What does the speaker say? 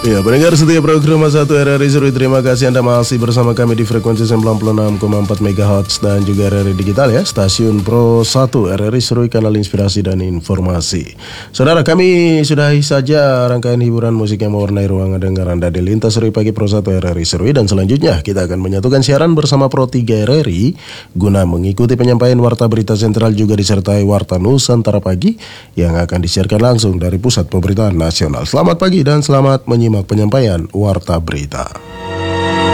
Ya, pendengar setia program 1 RRI Serui, terima kasih Anda masih bersama kami di frekuensi 96,4 MHz dan juga RRI Digital ya, stasiun Pro 1 RRI Serui, kanal inspirasi dan informasi. Saudara, kami sudahi saja rangkaian hiburan musik yang mewarnai ruang dengar Anda di Lintas Serui Pagi Pro 1 RRI Serui, dan selanjutnya kita akan menyatukan siaran bersama Pro 3 RRI guna mengikuti penyampaian warta berita sentral juga disertai warta Nusantara Pagi yang akan disiarkan langsung dari Pusat Pemberitaan Nasional. Selamat pagi dan selamat menyimak penyampaian warta berita.